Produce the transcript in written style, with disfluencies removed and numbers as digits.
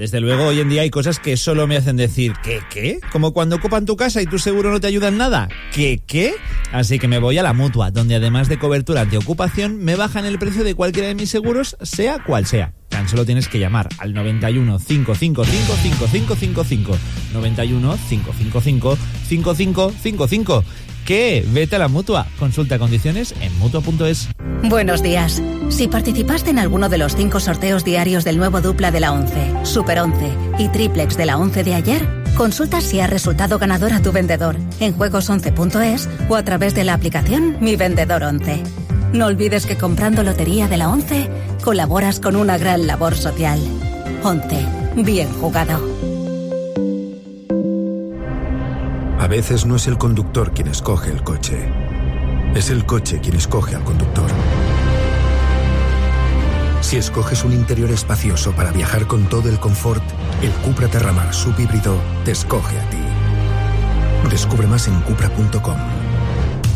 Desde luego, hoy en día hay cosas que solo me hacen decir ¿qué? Como cuando ocupan tu casa y tu seguro no te ayuda en nada. ¿Qué? Así que me voy a la Mutua, donde además de cobertura antiocupación, me bajan el precio de cualquiera de mis seguros, sea cual sea. Tan solo tienes que llamar al 91 555 5555. 91 555 5555. ¿Qué? Vete a la Mutua. Consulta condiciones en Mutua.es. Buenos días. Si participaste en alguno de los 5 sorteos diarios del nuevo dupla de la 11, Super 11 y triplex de la 11 de ayer, consulta si ha resultado ganador a tu vendedor en juegos11.es o a través de la aplicación Mi Vendedor 11. No olvides que comprando lotería de la 11 colaboras con una gran labor social. 11. Bien jugado. A veces no es el conductor quien escoge el coche. Es el coche quien escoge al conductor. Si escoges un interior espacioso para viajar con todo el confort, el Cupra Terramar subhíbrido te escoge a ti. Descubre más en Cupra.com.